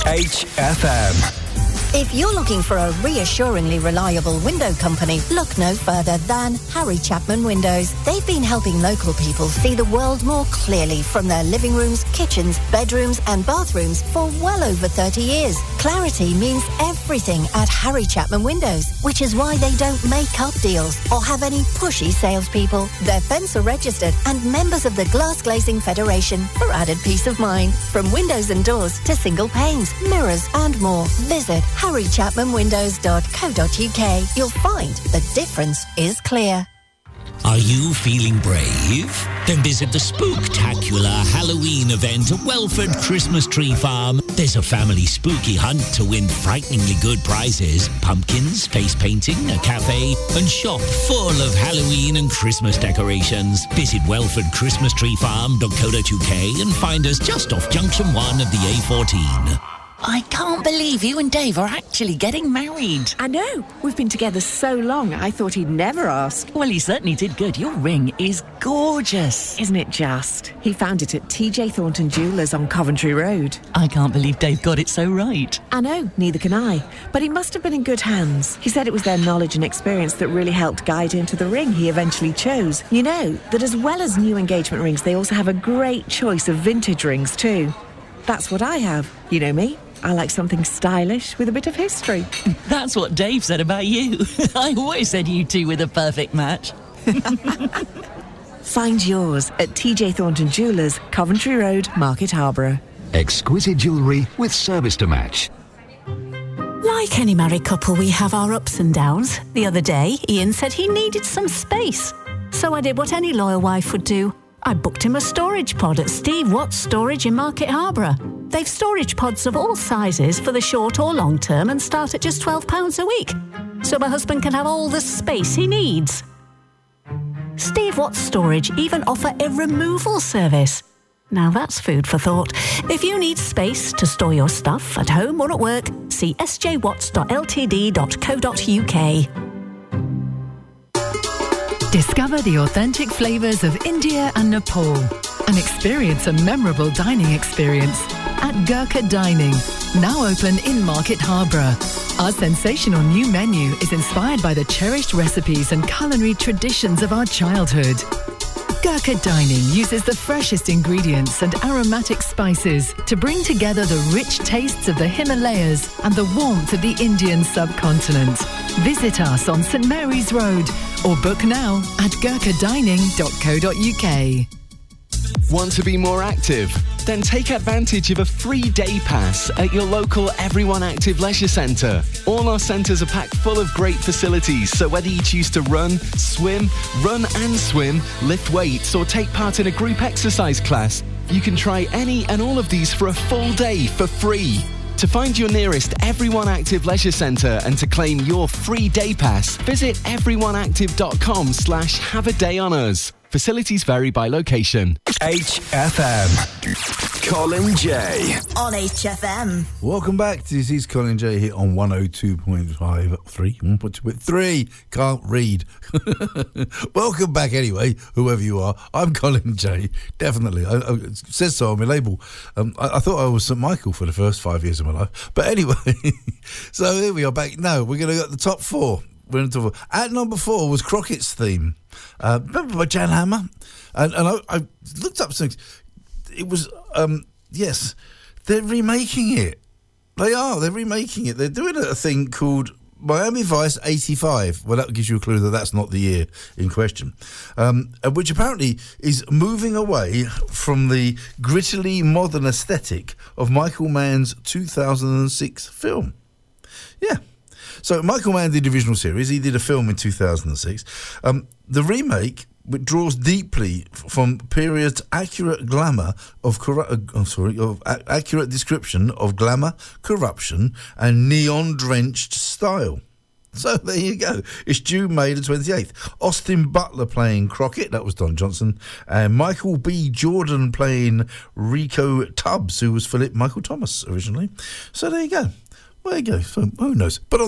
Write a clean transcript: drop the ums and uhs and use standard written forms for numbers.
HFM. If you're looking for a reassuringly reliable window company, look no further than Harry Chapman Windows. They've been helping local people see the world more clearly from their living rooms, kitchens, bedrooms and bathrooms for well over 30 years. Clarity means everything at Harry Chapman Windows, which is why they don't make up deals or have any pushy salespeople. They're Fencer registered and members of the Glass Glazing Federation for added peace of mind. From windows and doors to single panes, mirrors and more. Visit harrychapmanwindows.co.uk. You'll find the difference is clear. Are you feeling brave? Then visit the Spooktacular Halloween event at Welford Christmas Tree Farm. There's a family spooky hunt to win frighteningly good prizes, pumpkins, face painting, a cafe, and shop full of Halloween and Christmas decorations. Visit welfordchristmastreefarm.co.uk and find us just off Junction 1 of the A14. I can't believe you and Dave are actually getting married. I know. We've been together so long, I thought he'd never ask. Well, he certainly did good. Your ring is gorgeous. Isn't it just? He found it at TJ Thornton Jewellers on Coventry Road. I can't believe Dave got it so right. I know, neither can I. But he must have been in good hands. He said it was their knowledge and experience that really helped guide him to the ring he eventually chose. You know, that as well as new engagement rings, they also have a great choice of vintage rings too. That's what I have. You know me. I like something stylish with a bit of history. That's what Dave said about you. I always said you two were the perfect match. Find yours at TJ Thornton Jewellers, Coventry Road, Market Harborough. Exquisite jewellery with service to match. Like any married couple, we have our ups and downs. The other day, Ian said he needed some space. So I did what any loyal wife would do. I booked him a storage pod at Steve Watts Storage in Market Harborough. They've storage pods of all sizes for the short or long term and start at just £12 a week. So my husband can have all the space he needs. Steve Watts Storage even offer a removal service. Now that's food for thought. If you need space to store your stuff at home or at work, see sjwatts.ltd.co.uk. Discover the authentic flavours of India and Nepal and experience a memorable dining experience at Gurkha Dining, now open in Market Harborough. Our sensational new menu is inspired by the cherished recipes and culinary traditions of our childhood. Gurkha Dining uses the freshest ingredients and aromatic spices to bring together the rich tastes of the Himalayas and the warmth of the Indian subcontinent. Visit us on St Mary's Road or book now at gurkhadining.co.uk. Want to be more active? Then take advantage of a free day pass at your local Everyone Active Leisure Centre. All our centres are packed full of great facilities, so whether you choose to run and swim, lift weights or take part in a group exercise class, you can try any and all of these for a full day for free. To find your nearest Everyone Active Leisure Centre and to claim your free day pass, visit everyoneactive.com/have-a-day-on-us. Facilities vary by location. HFM. Colin J. On HFM. Welcome back. This is Colin J here on 102.3. Can't read. Welcome back anyway, whoever you are. I'm Colin J. Definitely. It says so on my label. I thought I was St Michael for the first 5 years of my life. But anyway, so here we are back. No, we're going to get the top four. We're in the top four. At number 4 was Crockett's theme. Remember by Jan Hammer? And I looked up things. It was, yes, they're remaking it. They are. They're remaking it. They're doing a thing called Miami Vice 85. Well, that gives you a clue that that's not the year in question. Which apparently is moving away from the grittily modern aesthetic of Michael Mann's 2006 film. Yeah. So Michael Mann did the original series. He did a film in 2006. The remake, which draws deeply from period's accurate glamour of accurate description of glamour, corruption, and neon-drenched style. So there you go. It's due May the 28th. Austin Butler playing Crockett, that was Don Johnson, and Michael B. Jordan playing Rico Tubbs, who was Philip Michael Thomas originally. So there you go. There you go. So who knows? But